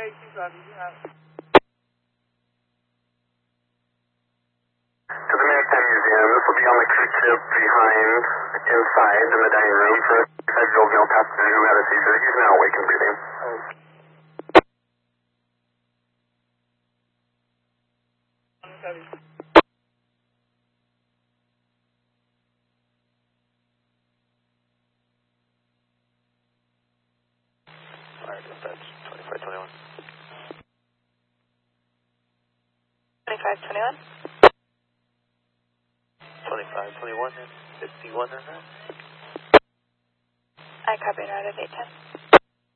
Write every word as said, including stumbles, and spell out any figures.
eighteen driver, you have it. To the Maritime Museum, this will be on the cruise ship behind, inside in the dining room for a federal male passenger who had a seizure. He's now awake and breathing. Okay. Alright, dispatch, twenty-five twenty-one. twenty-five twenty-one? twenty-five twenty-one and fifty-one or not? I copy out of eight ten.